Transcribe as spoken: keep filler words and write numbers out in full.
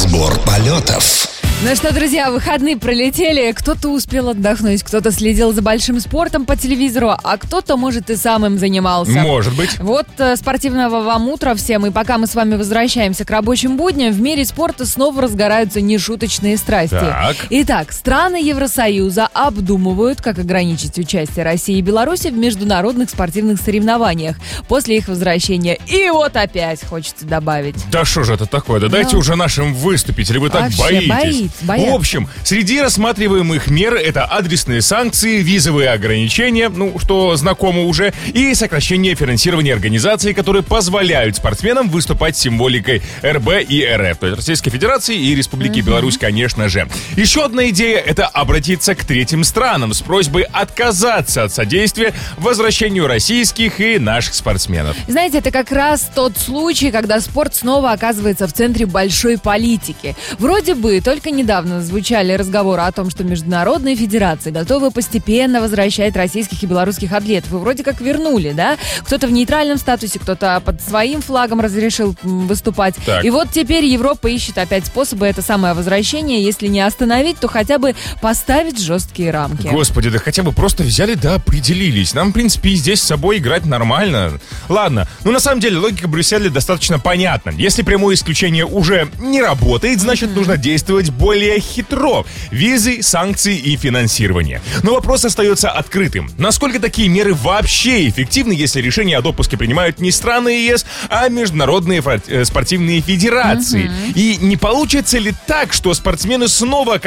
Разбор полетов. Ну что, друзья, выходные пролетели. Кто-то успел отдохнуть, кто-то следил за большим спортом по телевизору, а кто-то, может, и сам им занимался. Может быть. Вот э, спортивного вам утра всем. И пока мы с вами возвращаемся к рабочим будням, в мире спорта снова разгораются нешуточные страсти. Так. Итак, страны Евросоюза обдумывают, как ограничить участие России и Беларуси в международных спортивных соревнованиях после их возвращения. И вот опять хочется добавить. Да что же это такое? Да дайте Ну. уже нашим выступить, или вы так Вообще боитесь? боитесь, боятся. В общем, среди рассматриваемых мер это адресные санкции, визовые ограничения, ну, что знакомо уже, и сокращение финансирования организаций, которые позволяют спортсменам выступать с символикой эр бэ и эр эф, то есть Российской Федерации и Республики mm-hmm. Беларусь, конечно же. Еще одна идея — это обратиться к третьим странам с просьбой отказаться от содействия возвращению российских и наших спортсменов. Знаете, это как раз тот случай, когда спорт снова оказывается в центре большой политики. Вроде бы только недавно звучали разговоры о том, что международные федерации готовы постепенно возвращать российских и белорусских атлетов. И вроде как вернули, да? Кто-то в нейтральном статусе, кто-то под своим флагом разрешил выступать. Так. И вот теперь Европа ищет опять способы это самое возвращение, если не остановить, то хотя бы поставить жесткие рамки. Господи, да хотя бы просто взяли да определились. Нам, в принципе, и здесь с собой играть нормально. Ладно, ну на самом деле логика Брюсселя достаточно понятна. Если прямое исключение уже не работает, значит mm-hmm. нужно действовать более хитро. Визы, санкции и финансирование. Но вопрос остается открытым. Насколько такие меры вообще эффективны, если решения о допуске принимают не страны ЕС, а международные фор- спортивные федерации? Mm-hmm. И не получится ли так, что спортсмены снова